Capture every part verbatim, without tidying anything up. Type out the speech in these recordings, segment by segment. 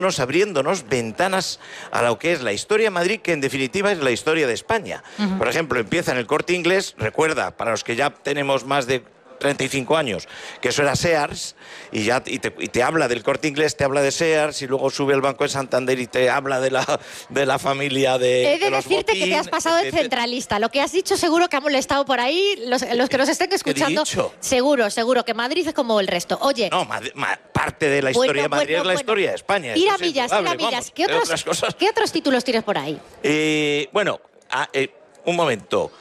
abriéndonos ventanas a lo que es la historia de Madrid, que en definitiva es la historia de España. Uh-huh. Por ejemplo, empieza en el Corte Inglés, recuerda, para los que ya tenemos más de treinta y cinco años, que eso era Sears, y ya y te, y te habla del Corte Inglés, te habla de Sears, y luego sube al Banco de Santander y te habla de la, de la familia de He de, de decirte Botín, que te has pasado de centralista. Lo que has dicho seguro que ha molestado por ahí, los, los que nos estén escuchando, seguro, seguro, que Madrid es como el resto. Oye... No, ma, ma, parte de la historia bueno, de Madrid bueno, es la bueno. historia de España. Tira millas, tira millas. ¿Qué otros, ¿Qué otros títulos tienes por ahí? Eh, bueno, a, eh, un momento...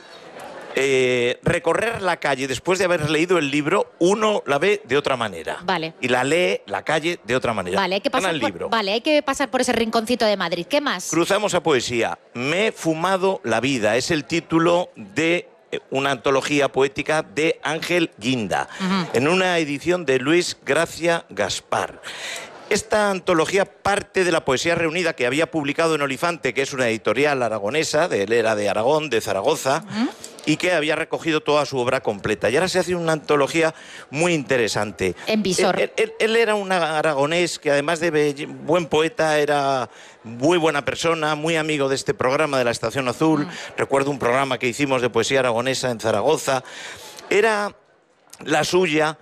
Eh, recorrer la calle después de haber leído el libro, uno la ve de otra manera. Vale. Y la lee la calle de otra manera. Vale, hay que pasar, el por, libro. Vale, hay que pasar por ese rinconcito de Madrid. ¿Qué más? Cruzamos a poesía. Me he fumado la vida. Es el título de una antología poética de Ángel Guinda, uh-huh. en una edición de Luis Gracia Gaspar. Esta antología parte de la poesía reunida que había publicado en Olifante, que es una editorial aragonesa, de él era de Aragón, de Zaragoza, uh-huh. y que había recogido toda su obra completa. Y ahora se hace una antología muy interesante. En Visor. Él, él, él era un aragonés que, además de buen poeta, era muy buena persona, muy amigo de este programa de la Estación Azul. Uh-huh. Recuerdo un programa que hicimos de poesía aragonesa en Zaragoza. Era la suya...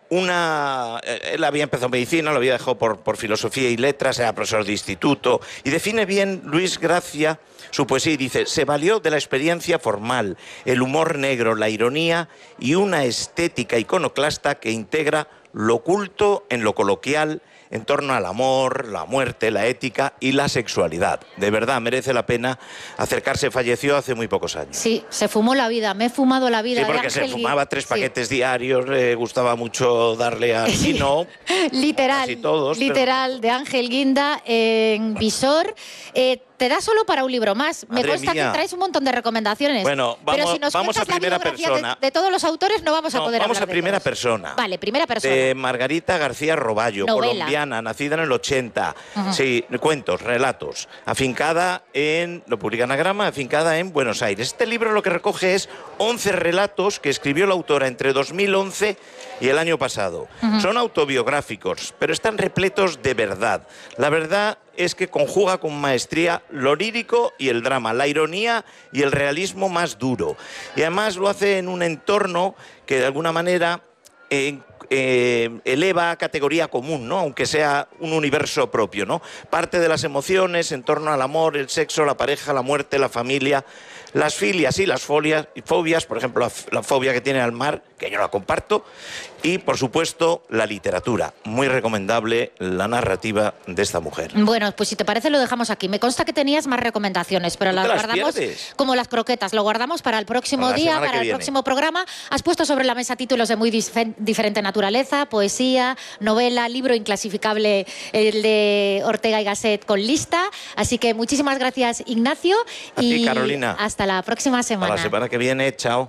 Una, él había empezado medicina, lo había dejado por, por filosofía y letras, era profesor de instituto, y define bien Luis Gracia su poesía y dice: se valió de la experiencia formal, el humor negro, la ironía y una estética iconoclasta que integra lo oculto en lo coloquial, en torno al amor, la muerte, la ética y la sexualidad. De verdad, merece la pena acercarse. Falleció hace muy pocos años. Sí, se fumó la vida, me he fumado la vida. Sí, porque se fumaba tres paquetes sí. diarios, le gustaba mucho darle al vino. Literal, casi todos, literal, pero... de Ángel Guinda en Visor. Eh, te da solo para un libro más. Madre me consta mía. que traes un montón de recomendaciones. Bueno, vamos, pero si nos vamos a primera la persona. De, de todos los autores no vamos a no, poder vamos hablar a primera de persona. Vale, primera persona. De Margarita García Roballo, Novela. colombiana, nacida en el ochenta. Uh-huh. Sí, cuentos, relatos. Afincada en, lo publica Anagrama, afincada en Buenos Aires. Este libro lo que recoge es once relatos que escribió la autora entre dos mil once y el año pasado. Uh-huh. Son autobiográficos, pero están repletos de verdad. La verdad es que conjuga con maestría lo lírico y el drama, la ironía y el realismo más duro. Y además lo hace en un entorno que de alguna manera eh, eh, eleva a categoría común, ¿no? Aunque sea un universo propio, ¿no? Parte de las emociones en torno al amor, el sexo, la pareja, la muerte, la familia, las filias y las fobias, fobias, por ejemplo, la, la fobia que tiene al mar, que yo la comparto, y, por supuesto, la literatura. Muy recomendable la narrativa de esta mujer. Bueno, pues si te parece lo dejamos aquí. Me consta que tenías más recomendaciones, pero las, las guardamos pierdes? como las croquetas. Lo guardamos para el próximo para día, para el viene. próximo programa. Has puesto sobre la mesa títulos de muy dif- diferente naturaleza, poesía, novela, libro inclasificable, el de Ortega y Gasset con lista. Así que muchísimas gracias, Ignacio. A y ti, Carolina. Hasta la próxima semana. Hasta la semana que viene. Chao.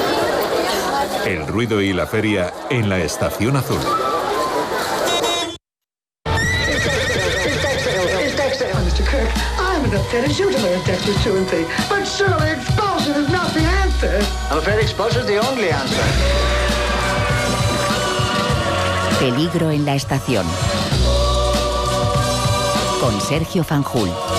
El ruido y la feria en la Estación Azul. Peligro en la estación. Con Sergio Fanjul.